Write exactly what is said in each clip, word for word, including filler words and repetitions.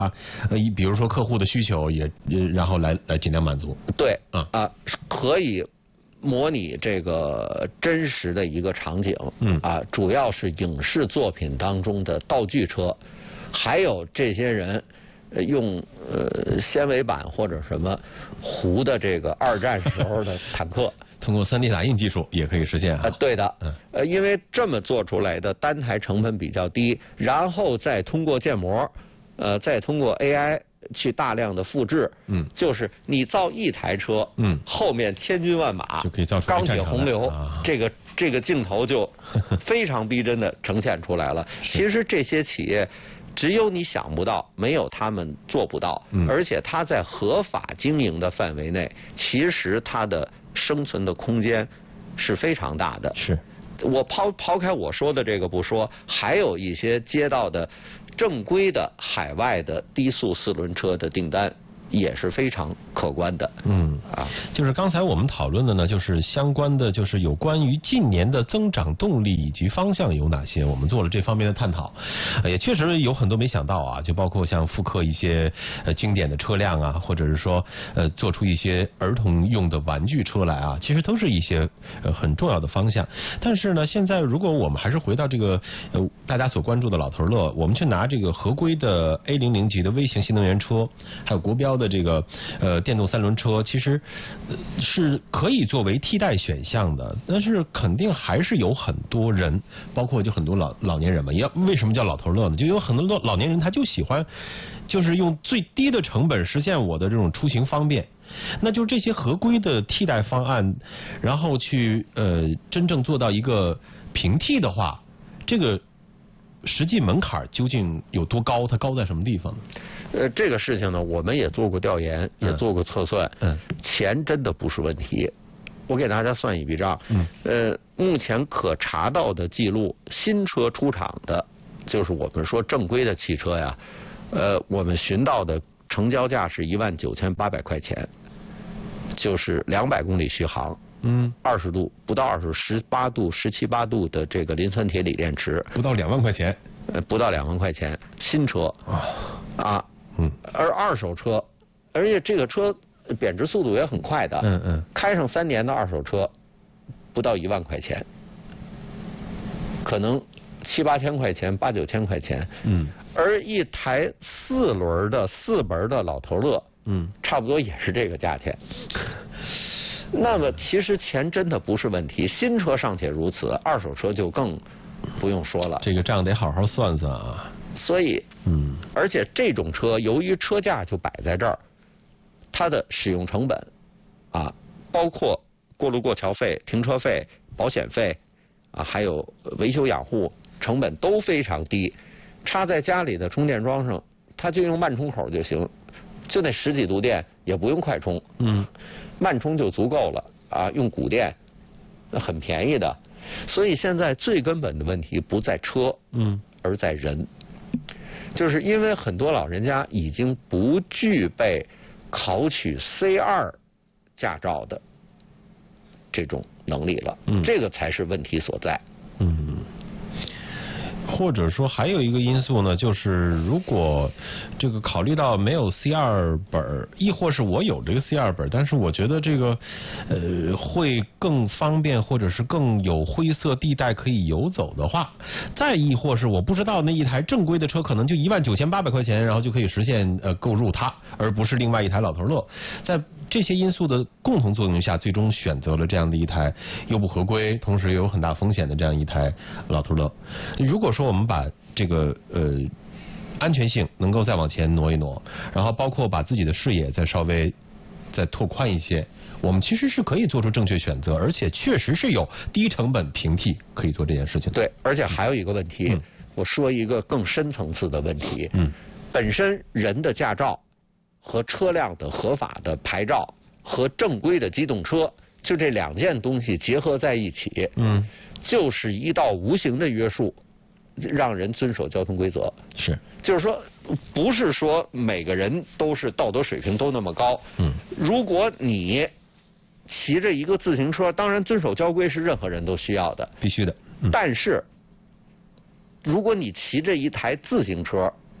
啊，呃，比如说客户的需求也，然后来来尽量满足。 对， 啊啊，可以模拟这个真实的一个场景。 嗯啊，主要是影视作品当中的道具车，还有这些人。呃，用呃纤维板或者什么糊的这个二战时候的坦克， 通过 三 D 打印技术也可以实现啊。 呃，对的， 嗯， 呃，因为这么做出来的单台成本比较低，然后再通过建模，呃，再通过 A I 去大量的复制， 嗯， 就是你造一台车， 嗯， 后面千军万马就可以造出钢铁洪流， 啊、 这个这个镜头就非常逼真的呈现出来了。其实这些企业。只有你想不到，没有他们做不到。 嗯， 而且它在合法经营的范围内，其实它的生存的空间是非常大的。 是， 我抛抛开我说的这个不说，还有一些接到的正规的海外的低速四轮车的订单。也是非常可观的。 嗯啊， 就是刚才我们讨论的呢，就是相关的，就是有关于近年的增长动力以及方向有哪些，我们做了这方面的探讨。也确实有很多没想到啊，就包括像复刻一些呃经典的车辆啊，或者是说呃做出一些儿童用的玩具车来啊，其实都是一些呃很重要的方向。但是呢，现在如果我们还是回到这个呃大家所关注的老头乐，我们去拿这个合规的 A 零零 级的微型新能源车，还有国标的这个呃电动三轮车，其实、呃、是可以作为替代选项的，但是肯定还是有很多人，包括就很多老老年人嘛，也为什么叫老头乐呢？就有很多老年人他就喜欢，就是用最低的成本实现我的这种出行方便。那就这些合规的替代方案，然后去呃真正做到一个平替的话，这个实际门槛究竟有多高？它高在什么地方呢？ 呃，这个事情呢，我们也做过调研，也做过测算。 嗯， 钱真的不是问题。我给大家算一笔账。 嗯， 呃，目前可查到的记录，新车出厂的，就是我们说正规的汽车呀，呃，我们寻到的成交价是一万九千八百块钱，就是两百公里续航。 嗯， 二十度不到二十，十八度、十七八度的这个磷酸铁锂电池， 不到两万块钱。 呃，不到两万块钱，新车啊啊。 嗯， 而二手车，而且这个车贬值速度也很快的。 嗯嗯， 开上三年的二手车，不到一万块钱，可能七八千块钱、八九千块钱。 嗯， 而一台四轮的四门的老头乐， 嗯， 差不多也是这个价钱。那么其实钱真的不是问题，新车尚且如此，二手车就更不用说了。 这个账得好好算算啊。 所以， 嗯， 而且这种车由于车价就摆在这儿，它的使用成本啊，包括过路过桥费、停车费、保险费啊，还有维修养护成本都非常低。插在家里的充电桩上，它就用慢充口就行，就那十几度电也不用快充， 嗯， 慢充就足够了啊，用骨电那很便宜的。所以现在最根本的问题不在车， 嗯， 而在人。就是因为很多老人家已经不具备考取 C 二 驾照的这种能力了， 嗯， 这个才是问题所在。 嗯，或者说还有一个因素呢，就是如果这个考虑到没有 C 二 本，亦或是我有这个 C 二 本，但是我觉得这个呃会更方便，或者是更有灰色地带可以游走的话，再亦或是我不知道那一台正规的车可能就一万九千八百块钱，然后就可以实现呃购入它，而不是另外一台老头乐。在这些因素的共同作用下，最终选择了这样的一台又不合规，同时又有很大风险的这样一台老头乐。如果说我们把这个呃安全性能够再往前挪一挪，然后包括把自己的视野再稍微再拓宽一些，我们其实是可以做出正确选择，而且确实是有低成本平替可以做这件事情的。 对，而且还有一个问题， 嗯、 我说一个更深层次的问题。 嗯， 本身人的驾照和车辆的合法的牌照和正规的机动车，就这两件东西结合在一起， 嗯， 就是一道无形的约束，让人遵守交通规则。 是， 就是说，不是说每个人都是道德水平都那么高。 嗯， 如果你骑着一个自行车，当然遵守交规是任何人都需要的， 必须的。嗯、 但是，如果你骑着一台自行车，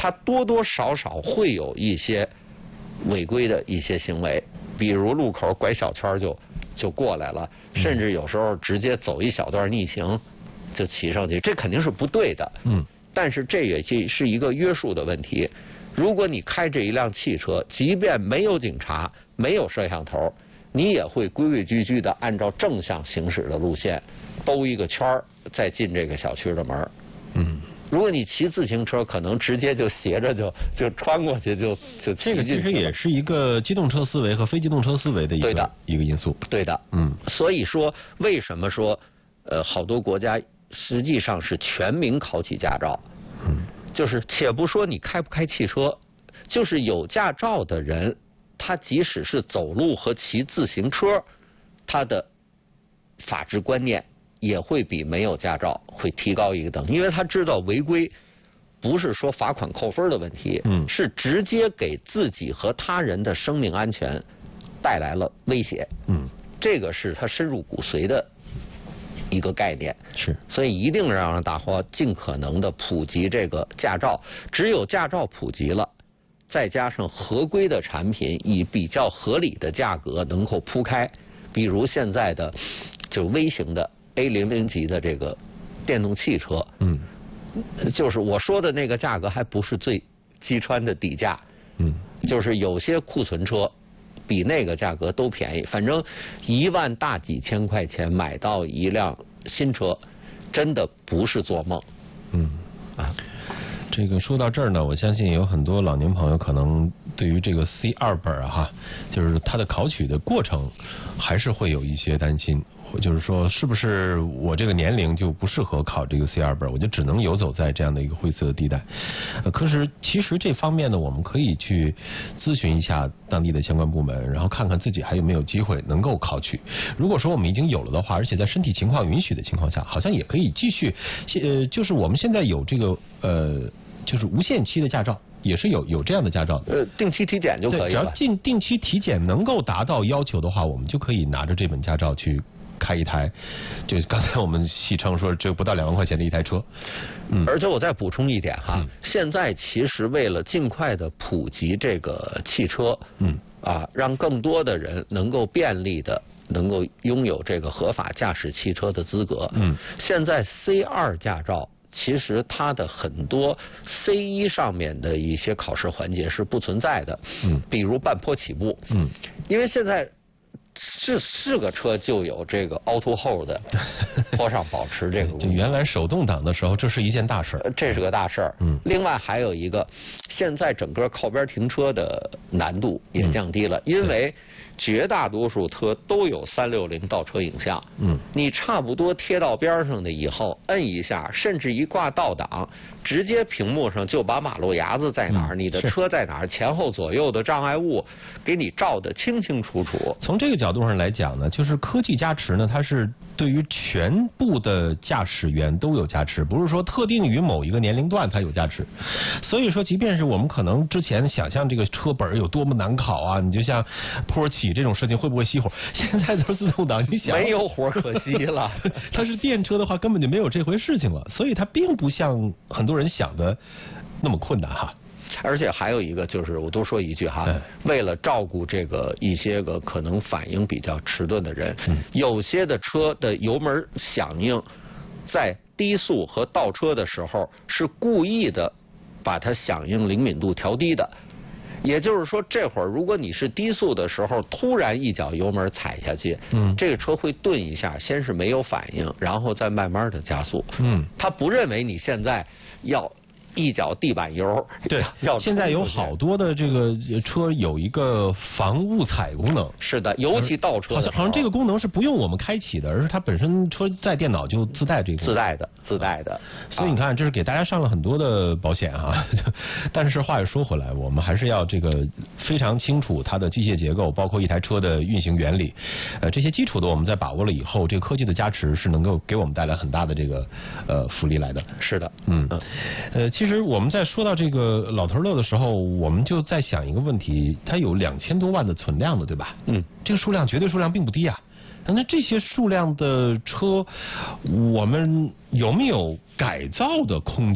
它多多少少会有一些违规的一些行为，比如路口拐小圈就就过来了，甚至有时候直接走一小段逆行就骑上去，这肯定是不对的。 嗯， 但是这也是一个约束的问题。如果你开这一辆汽车，即便没有警察，没有摄像头，你也会规规矩矩的按照正向行驶的路线兜一个圈儿，再进这个小区的门。 嗯。 如果你骑自行车，可能直接就斜着就就穿过去，就就这个其实也是一个机动车思维和非机动车思维的一个对的一个因素。 对的， 嗯， 所以说为什么说呃好多国家实际上是全民考起驾照？ 嗯， 就是且不说你开不开汽车，就是有驾照的人，他即使是走路和骑自行车，他的法治观念也会比没有驾照会提高一个等，因为他知道违规不是说罚款扣分的问题， 嗯， 是直接给自己和他人的生命安全带来了威胁， 嗯， 这个是他深入骨髓的一个概念， 是， 所以一定要让大伙尽可能的普及这个驾照，只有驾照普及了，再加上合规的产品以比较合理的价格能够铺开，比如现在的就微型的 A 零零级的这个电动汽车， 嗯， 就是我说的那个价格还不是最击穿的底价， 嗯， 就是有些库存车比那个价格都便宜，反正一万大几千块钱买到一辆新车，真的不是做梦。 嗯啊，这个说到这儿呢，我相信有很多老年朋友可能对于这个 C 二本啊哈，就是它的考取的过程，还是会有一些担心。就是说，是不是我这个年龄就不适合考这个 C 二本，我就只能游走在这样的一个灰色的地带？呃，可是其实这方面呢，我们可以去咨询一下当地的相关部门，然后看看自己还有没有机会能够考取。如果说我们已经有了的话，而且在身体情况允许的情况下，好像也可以继续。呃，就是我们现在有这个呃，就是无限期的驾照。也是有有这样的驾照的， 呃，定期体检就可以了。 只要定定期体检能够达到要求的话，我们就可以拿着这本驾照去开一台，就刚才我们戏称说这不到两万块钱的一台车。嗯， 而且我再补充一点哈， 嗯、 现在其实为了尽快的普及这个汽车， 嗯， 啊，让更多的人能够便利的能够拥有这个合法驾驶汽车的资格， 嗯， 现在 C 二 驾照。其实它的很多 C 一 上面的一些考试环节是不存在的， 嗯， 比如半坡起步， 嗯， 因为现在是是个车就有这个 auto hold 坡上保持这个， 就原来手动挡的时候，这是一件大事儿， 这是个大事儿， 嗯， 另外还有一个，现在整个靠边停车的难度也降低了， 嗯、 因为绝大多数车都有三六零倒车影像， 嗯， 你差不多贴到边上的以后，摁一下，甚至一挂倒档，直接屏幕上就把马路牙子在哪儿、嗯，你的车在哪儿，前后左右的障碍物给你照得清清楚楚。 从这个角度上来讲呢，就是科技加持呢，它是对于全部的驾驶员都有加持，不是说特定于某一个年龄段它有加持。所以说，即便是我们可能之前想象这个车本有多么难考啊，你就像坡起这种事情会不会熄火？现在都是自动挡，你想没有火可熄了。 它是电车的话，根本就没有这回事情了，所以它并不像很多人想的那么困难哈。 而且还有一个就是，我多说一句哈，嗯、为了照顾这个一些个可能反应比较迟钝的人， 嗯、 有些的车的油门响应在低速和倒车的时候是故意的把它响应灵敏度调低的。也就是说，这会儿如果你是低速的时候，突然一脚油门踩下去， 嗯， 这个车会顿一下，先是没有反应，然后再慢慢的加速。 嗯， 他不认为你现在要一脚地板油。 对， 要现在有好多的这个车有一个防误踩功能。 是的，尤其倒车的时候， 好像好像这个功能是不用我们开启的，而是它本身车载电脑就自带这个。 自带的，自带的。 所以你看，这是给大家上了很多的保险啊。但是话又说回来，我们还是要这个非常清楚它的机械结构，包括一台车的运行原理。呃，这些基础的我们在把握了以后，这个科技的加持是能够给我们带来很大的这个呃福利来的。 是的， 嗯，呃，其实我们在说到这个老头乐的时候，我们就在想一个问题，它有两千多万的存量的，对吧？ 嗯， 这个数量绝对数量并不低啊。那这些数量的车，我们有没有改造的空间？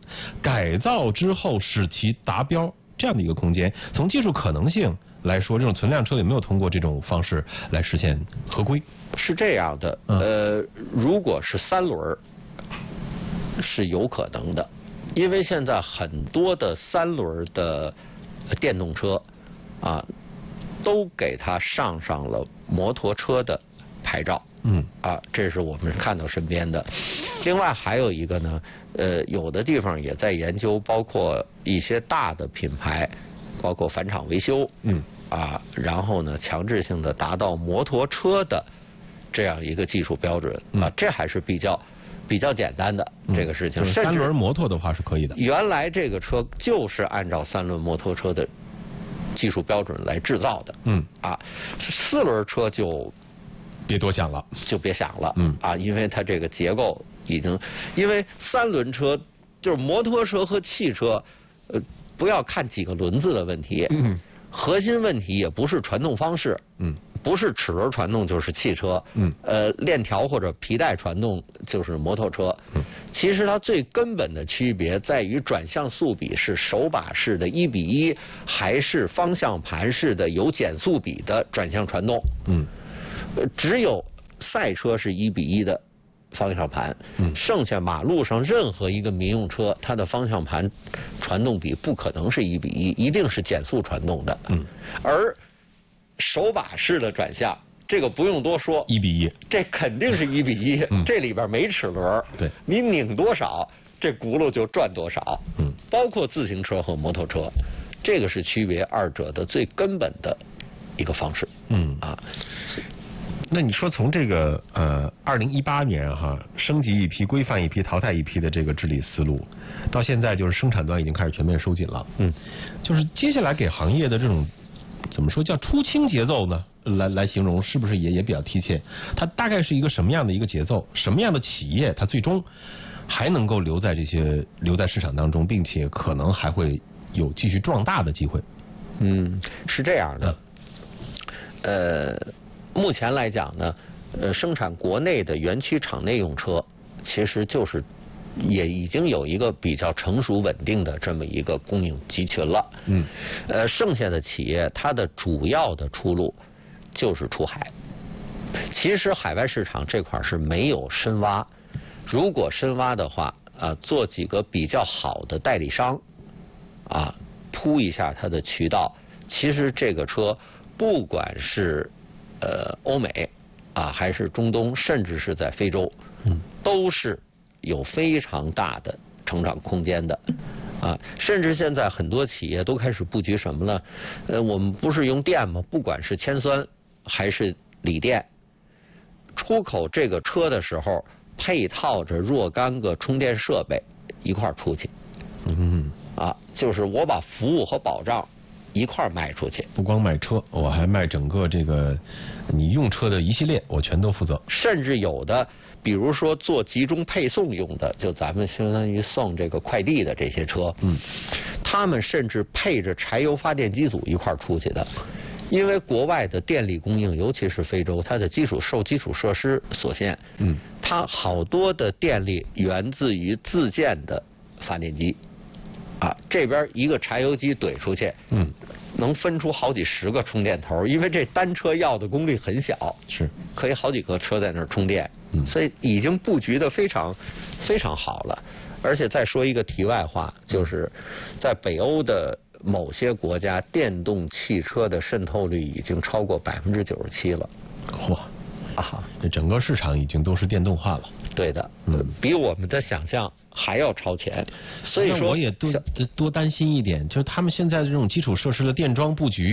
改造之后使其达标这样的一个空间。从技术可能性来说，这种存量车有没有通过这种方式来实现合规？ 是这样的， 嗯、 呃，如果是三轮是有可能的，因为现在很多的三轮的电动车啊，都给它上上了摩托车的牌照。 嗯啊，这是我们看到身边的。另外还有一个呢，呃，有的地方也在研究，包括一些大的品牌，包括返厂维修， 嗯啊，然后呢，强制性的达到摩托车的这样一个技术标准啊，这还是比较比较简单的这个事情。 嗯、三轮摩托的话是可以的。 原来这个车就是按照三轮摩托车的技术标准来制造的。 嗯啊，四轮车就别多想了， 就别想了。 嗯啊，因为它这个结构已经，因为三轮车就是摩托车和汽车，呃，不要看几个轮子的问题。 嗯。 核心问题也不是传动方式， 嗯， 不是齿轮传动就是汽车， 嗯， 呃，链条或者皮带传动就是摩托车， 嗯， 其实它最根本的区别在于转向速比是手把式的一比一，还是方向盘式的有减速比的转向传动， 嗯， 呃，只有赛车是一比一的方向盘， 嗯， 剩下马路上任何一个民用车，它的方向盘传动比不可能是一比一，一定是减速传动的。 嗯， 而手把式的转向，这个不用多说， 一比一， 这肯定是一比一。 嗯， 这里边没齿轮， 对， 你拧多少，这轱辘就转多少。 嗯， 包括自行车和摩托车，这个是区别二者的最根本的一个方式。 嗯啊。 那你说从这个呃二零一八年哈升级一批、规范一批、淘汰一批的这个治理思路，到现在就是生产端已经开始全面收紧了。 嗯， 就是接下来给行业的这种怎么说叫出清节奏呢？来来形容是不是也也比较贴切？它大概是一个什么样的一个节奏？什么样的企业它最终还能够留在这些留在市场当中，并且可能还会有继续壮大的机会？ 嗯，是这样的，呃。目前来讲呢，呃，生产国内的园区厂内用车，其实就是也已经有一个比较成熟稳定的这么一个供应集群了。 嗯， 呃，剩下的企业它的主要的出路就是出海。其实海外市场这块是没有深挖，如果深挖的话，啊，做几个比较好的代理商，啊，铺一下它的渠道，其实这个车不管是呃，欧美啊，还是中东，甚至是在非洲， 嗯， 都是有非常大的成长空间的啊。甚至现在很多企业都开始布局什么呢？呃，我们不是用电吗？不管是铅酸还是锂电，出口这个车的时候，配套着若干个充电设备一块儿出去。 嗯， 啊，就是我把服务和保障一块卖出去， 不光卖车，我还卖整个这个你用车的一系列，我全都负责。 甚至有的，比如说做集中配送用的，就咱们相当于送这个快递的这些车， 嗯， 他们甚至配着柴油发电机组一块出去的，因为国外的电力供应，尤其是非洲，它的基础受基础设施所限， 嗯， 它好多的电力源自于自建的发电机。啊，这边一个柴油机怼出去， 嗯， 能分出好几十个充电头，因为这单车要的功率很小， 是可以好几个车在那儿充电， 嗯， 所以已经布局的非常非常好了。而且再说一个题外话，就是在北欧的某些国家，电动汽车的渗透率已经超过百分之九十七了。 嚯！ 啊， 这整个市场已经都是电动化了。 对的， 嗯， 比我们的想象还要超前。所以说， 我也多多担心一点，就是他们现在的这种基础设施的电桩布局。